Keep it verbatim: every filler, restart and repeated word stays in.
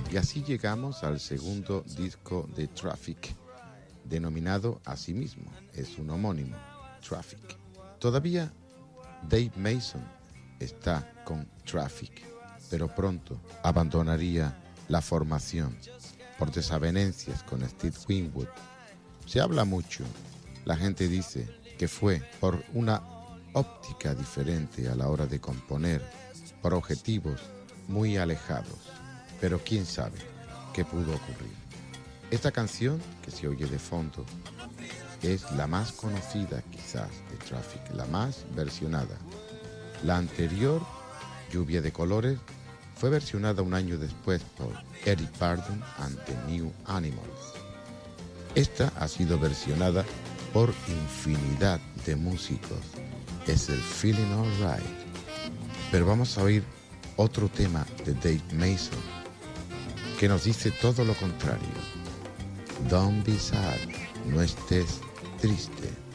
Y así llegamos al segundo disco de Traffic, denominado a sí mismo, es un homónimo, Traffic. Todavía Dave Mason está con Traffic, pero pronto abandonaría la formación por desavenencias con Steve Winwood. Se habla mucho, la gente dice que fue por una óptica diferente a la hora de componer, por objetivos muy alejados, pero quién sabe qué pudo ocurrir. Esta canción que se oye de fondo es la más conocida quizás de Traffic, la más versionada. La anterior, Lluvia de Colores, fue versionada un año después por Eric Burdon and the New Animals. Esta ha sido versionada por infinidad de músicos. Es el Feeling Alright. Pero vamos a oír otro tema de Dave Mason que nos dice todo lo contrario. Don't be sad, no estés triste.